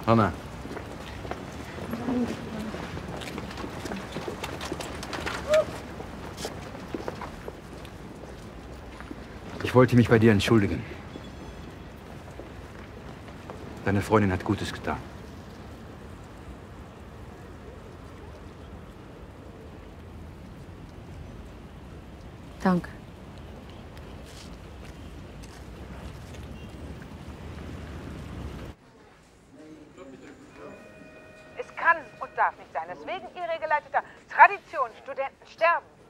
Hanna. Ich wollte mich bei dir entschuldigen. Deine Freundin hat Gutes getan. Danke. Es kann und darf nicht sein, dass wegen irregeleiteter Tradition Studenten sterben.